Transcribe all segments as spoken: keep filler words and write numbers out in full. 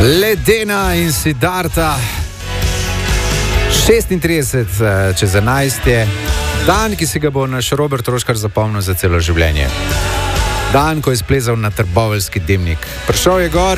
Ledena in Siddharta, šestintrideset čez enajst je dan, ki si ga bo naš Robert Roškar zapomnil za celo življenje. Dan, ko je splezal na trboveljski dimnik. Prišel je gor,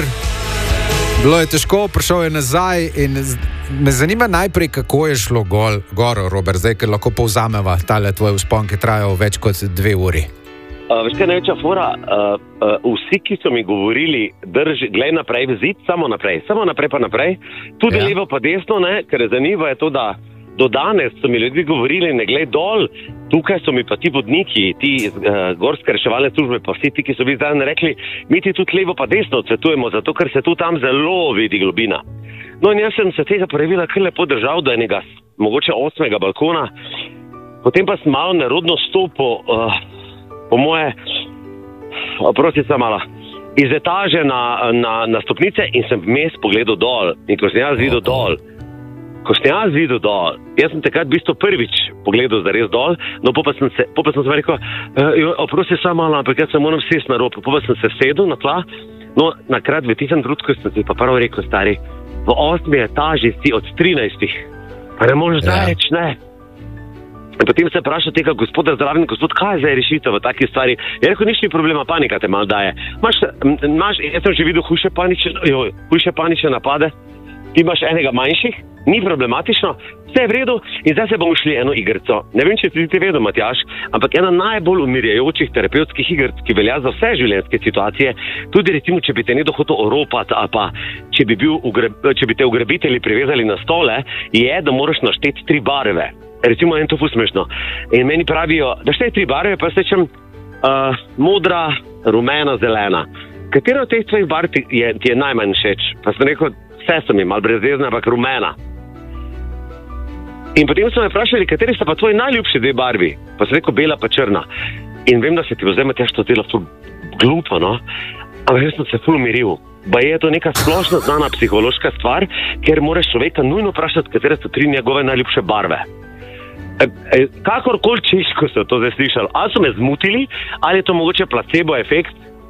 bilo je težko, prišel je nazaj in me zanima najprej, kako je šlo gol, gor, Robert, zdaj, ker lahko povzameva tale tvoj vzpon, ki trajal več kot dve uri. Uh, veš kaj največja fora, uh, uh, vsi, ki so mi govorili, drži, glej naprej v zid, samo naprej, samo naprej pa naprej, tudi ja. Levo pa desno, ne, ker je zanimivo je to, da do danes so mi ljudje govorili, ne glej dol, tukaj so mi pa ti vodniki, ti uh, gorske reševalne službe, pa vsi ti, ki so bili zdaj rekli, mi ti tudi levo pa desno odsvetujemo, zato ker se tu tam zelo vidi globina. No in jaz sem se tega pravila kar lepo držal do enega, mogoče osmega balkona, potem pa sem malo nerodno stopil, uh, po moje, prosti sem malo, iz etaže na, na, na stopnice in sem vmes pogledal dol. In ko sem jaz videl dol, ko sem jaz videl dol, jaz sem takrat v bistvu prvič pogledal zares dol, no pa pa sem se, pa pa sem se rekel, uh, prosti sem malo, ampak jaz se moram sesti na rob, pa pa sem se sedel na tla, no nakrat v tistem trenutku sem si pa prvo rekel, stari, v osmi etaži si od trinajstih, pa ne možeš ja. Reči, ne. In potem se vpraša tega gospoda zraven, gospod, kaj je zdaj rešitev v takih stvari? Je rekel, nič ni problema, panika te malo daje. Maš, maš, jaz sem že videl hujše panične, jo, hujše panične napade, ti imaš enega manjših, ni problematično, vse je v redu in zdaj se bomo šli eno igrico. Ne vem, če si ti vedel, Matjaž, ampak ena najbolj umirjajočih terapevtskih igric, ki velja za vse življenjske situacije, tudi recimo, če bi te nekdo hotel oropati ali pa če bi, bil ugreb, če bi te ugrabitelji privezali na stole, je, da moraš našteti tri barve. Recimo en to ful smešno. In meni pravijo, da štej tri barve, pa sečem uh, modra, rumena, zelena. Katera od teh tvojih barv ti je, ti je najmanj všeč? Pa sem rekel, vse so mi, malo brezvezna, ampak rumena. In potem so me vprašali, kateri sta pa tvoji najljubši dve barvi? Pa sem rekel, bela pa črna. In vem, da se ti bo zdaj Matjaž to delo ful glupo, no? Ampak jaz sem se ful umiril. Ba je to neka splošno znana psihološka stvar, ker moraš človeka nujno vprašati, katere so tri njegove najljubše barve. E, e, kakorkoli češko so to zdaj slišali, ali so me zmutili, ali je to mogoče placebo efekt,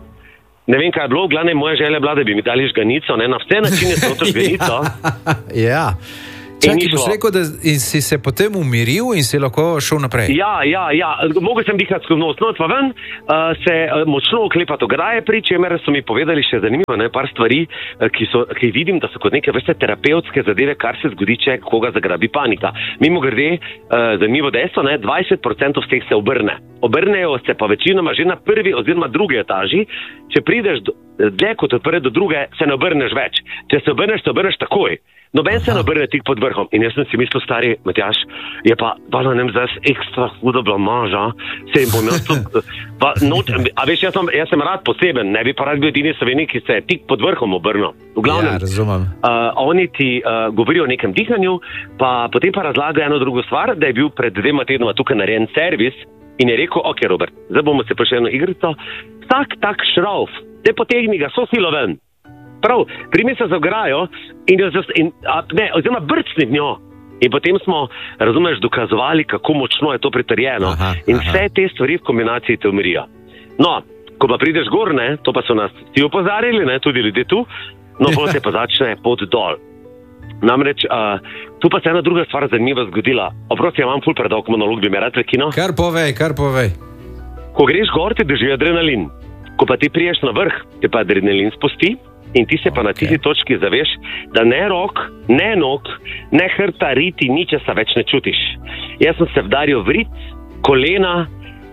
ne vem, kaj je bilo, v glavnem moja želja bila, da bi mi dali žganico, ne, na vse načine so to žganico. Ja. Čakaj, boš rekel, da si se potem umiril in si lahko šel naprej? Ja, ja, ja, mogel sem dihati skozi nos, no, pa ven, uh, se uh, močno oklepati ograje, pri čemer so mi povedali še zanimivo, ne, par stvari, uh, ki, so, ki vidim, da so kot neke vrste terapevtske zadeve, kar se zgodi, če koga zagrabi panika. Mimo grede, uh, zanimivo dejstvo, ne, dvajset procentov vseh se obrne. Obrnejo se pa večinoma že na prvi oziroma drugi etaži, če prideš dlje kot od prve do druge, se ne obrneš več. Če se obrneš, se obrneš takoj. Noben se ne obrne tik pod vrhom. In jaz sem si mislil, stari Matjaž, je pa, pa nem zdaj ekstra huda blamaža, se jim bom jaz to, pa, not, a veš, jaz sem, jaz sem rad poseben, ne bi pa rad bil edini Slovenik, ki se je tik pod vrhom obrnil. V glavnem, ja, razumem. Uh, oni ti uh, govorijo o nekem dihanju, pa potem pa razlagajo eno drugo stvar, da je bil pred dvema tednoma tukaj narejen servis in je rekel, ok, Robert, zdaj bomo se prišli eno igrico, vsak tak šrauf, te potegni ga, so silo ven. Prav, primi se za ograjo in, in a, ne, oziroma brcni v njo. In potem smo, razumeš, dokazovali, kako močno je to pritrjeno. Aha, in vse aha. Te stvari v kombinaciji te umirijo. No, ko pa prideš gor, ne, to pa so nas vsi opozarjali, ne, tudi ljudje tu, no, potem se pa začne pot dol. Namreč, uh, tu pa se ena druga stvar zanimiva zgodila. Oprosti, ja imam ful predolg monolog, bi me rad prekinil. Kar povej, kar povej. Ko greš gor, ti drži adrenalin. Ko pa ti priješ na vrh, te pa adrenalin spusti. In ti se pa okay. Na tisti točki zaveš, da ne rok, ne nog, ne hrta, riti, ničesa več ne čutiš. Jaz sem se vdaril v rit, kolena,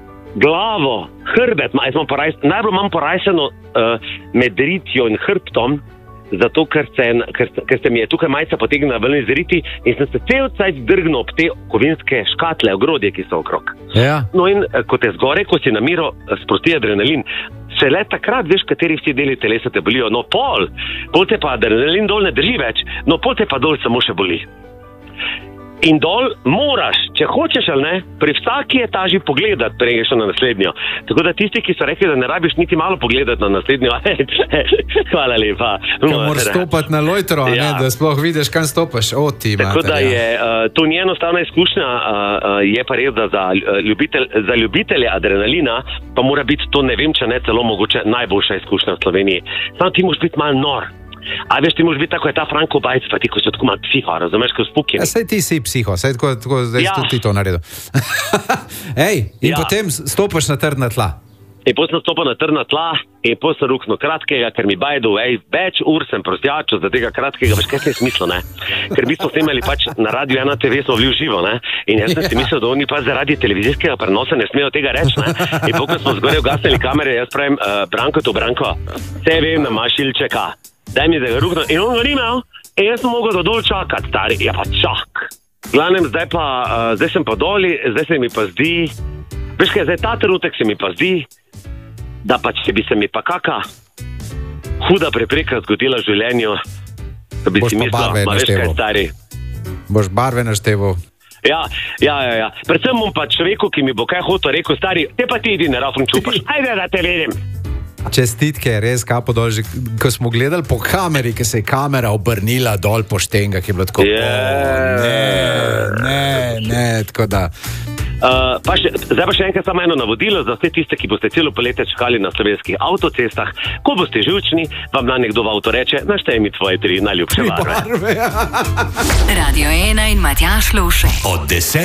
glavo, hrbet, porajs, najbolj imam porajseno uh, med ritjo in hrbtom, zato ker se, ker, ker se mi je tukaj majca potegnila ven iz riti in sem se cel cajt drgnil ob te kovinske škatle, ogrodje, ki so okrog. Ja. No in ko te zgore, ko si na miro sprosti adrenalin, šele takrat veš, kateri vsi deli telesa te bolijo. No pol, pol te pa adrenalin dol ne drži več, no pol te pa dol samo še boli. In dol moraš, če hočeš ali ne, pri vsaki etaži pogledati, prej greš na naslednjo. Tako da tisti, ki so rekli, da ne rabiš niti malo pogledati na naslednjo, hvala lepa. Ko moraš stopati na lojtro, ja. Da sploh vidiš, kam stopaš. O, ti, tako mater, da je, ja. uh, to ni enostavna izkušnja, uh, je pa res, da za, ljubitelj, za ljubitelje adrenalina pa mora biti to, ne vem, če ne celo mogoče najboljša izkušnja v Sloveniji. Samo ti moraš biti malo nor. A veš, ti moraš biti tako, je ta Franko Bajc, pa ti, ko so tako malo psiho, razumeš, ko spukjeni. Ja, saj ti si psiho, saj tako, tako zdaj ja. Tudi ti to naredil. Ej, in ja. Potem stopaš na trdna tla. In potem sem stopil na trdna tla in potem sem ruknil kratkega, ker mi bajdu, ej, več ur sem prosjačil za tega kratkega, veš, kaj se je smislo, ne? Ker bi smo snemali pač na Radio ena te ve smo bili v živo, ne? In jaz sem si mislil, da oni pa zaradi televizijskega prenosa ne smejo tega reči, ne? In potem smo zgoraj ugasnili kamere, jaz pravim, uh, Branko, to Branko, vse vem, da imaš ilčeka, daj mi, da ga ruknem. In on ga ni imel, in jaz sem mogel do dol čakati, stari, ja pa čak. Glavnem, zdaj pa, uh, zdaj sem pa doli, zdaj se mi pa zdi, veš kaj, zdaj ta trenutek se mi pa zdi, da pa če bi se mi pa kaka huda prepreka zgodila v življenju, da bi boš si mislil, ma veš kaj, stari. Boš barve našteval. Ja, ja, ja, ja. Predvsem bom pa človeku, ki mi bo kaj hotel rekel, stari, te pa ti idi na rafn čupaš, ajde, da te vidim. Čestitke, res kapo dol, že ko smo gledali po kameri, ki se je kamera obrnila dol po štengah, je bilo tako, yeah. ne, ne, ne, tako da. Uh, pa še, zdaj pa še enkrat samo eno navodilo za vse tiste, ki boste celo poletje čakali na slovenskih avtocestah. Ko boste živčni, vam na nekdo v avto reče, naštej mi tvoje tri najljubše barve. Radio ena in Matjaž Lovšek. Od deset.